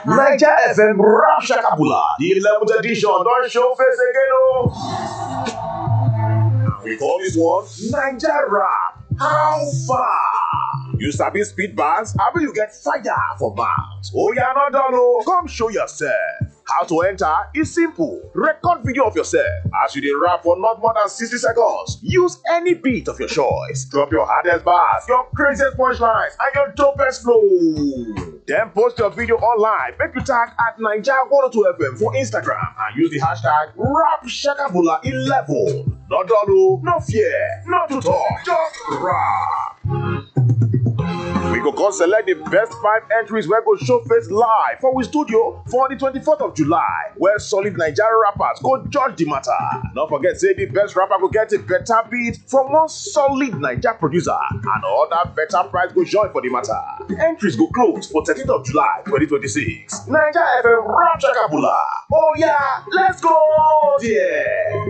Naija FM Rap Shakabula, the 11th edition, don't show face again, oh. We call this one Naija Rap. How far? You sabi speed bars? How will you get fire for mouth? Oh, you're not done, oh. Come show yourself. How to enter is simple. Record video of yourself as you dey rap for not more than 60 seconds. Use any beat of your choice. Drop your hardest bars, your craziest punchlines, and your dopest flow. Then post your video online. Make you tag at Naija 102 FM for Instagram and use the hashtag RapShakabula11. Not done, oh. No fear, not to talk, just rap. We go come select the best 5 entries wey go show face live for we studio for the 24th of July, where solid Nigerian rappers go judge the matter. Don't forget, say the best rapper go get a better beat from one solid Nigerian producer, and other better prize go join for the matter. The entries go close for 13th of July 2026. Naija FM Rap Shakabula. Oh yeah, let's go there.